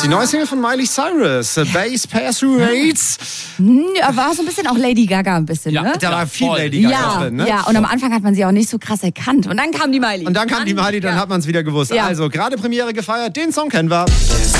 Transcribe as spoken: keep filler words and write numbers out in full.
Die neue Single von Miley Cyrus, Bass Pass Through Rates. Ja, war so ein bisschen auch Lady Gaga ein bisschen, ja, ne? Da war viel voll. Lady Gaga Ja, drin, ne? ja, und am Anfang hat man sie auch nicht so krass erkannt. Und dann kam die Miley. Und dann kam die Miley, dann ja. hat man es wieder gewusst. Ja. Also, gerade Premiere gefeiert, den Song kennen wir.